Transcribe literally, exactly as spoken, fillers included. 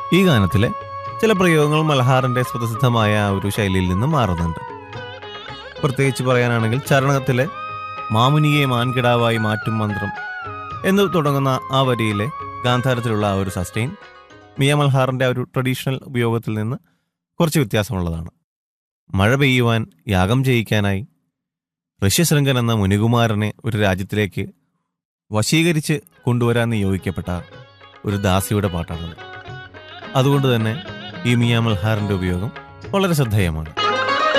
ഈ ഗാനത്തിലെ ചില പ്രയോഗങ്ങൾ മൽഹാറിന്റെ സ്വതസിദ്ധമായ ആ ഒരു ശൈലിയിൽ നിന്നും മാറുന്നുണ്ട്. പ്രത്യേകിച്ച് പറയാനാണെങ്കിൽ ചരണത്തിലെ മാമുനിയെ മാൻകിടാവായി മാറ്റും മന്ത്രം എന്ന് തുടങ്ങുന്ന ആ വരിയിലെ ഗാന്ധാരത്തിലുള്ള ആ ഒരു സസ്റ്റെയിൻ മിയ മൽഹാറിന്റെ ആ ഒരു ട്രഡീഷണൽ ഉപയോഗത്തിൽ നിന്ന് കുറച്ച് വ്യത്യാസമുള്ളതാണ്. മഴ പെയ്യുവാൻ യാഗം ചെയ്യിക്കാനായി ഋഷ്യശൃംഗൻ എന്ന മുനികുമാരനെ ഒരു രാജ്യത്തിലേക്ക് വശീകരിച്ച് കൊണ്ടുവരാൻ നിയോഗിക്കപ്പെട്ട ഒരു ദാസിയുടെ പാട്ടാണത്. അതുകൊണ്ട് തന്നെ ഈ മിയ മൽഹാറിന്റെ ഉപയോഗം വളരെ ശ്രദ്ധേയമാണ്.